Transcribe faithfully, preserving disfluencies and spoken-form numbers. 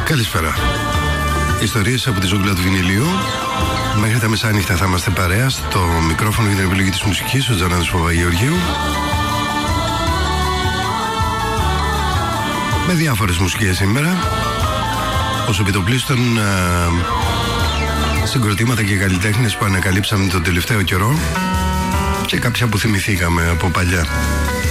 Καλησπέρα. Ιστορίες από τη ζούγκλα του βινιλίου. Μέχρι τα μεσάνυχτα θα είμαστε παρέα. Στο μικρόφωνο για την επιλογή της μουσικής, ο Τζανάδης Παπαγεωργίου. Με διάφορες μουσικές σήμερα. Ως επιτοπλίστων συγκροτήματα και καλλιτέχνες που ανακαλύψαμε τον τελευταίο καιρό και κάποια που θυμηθήκαμε από παλιά.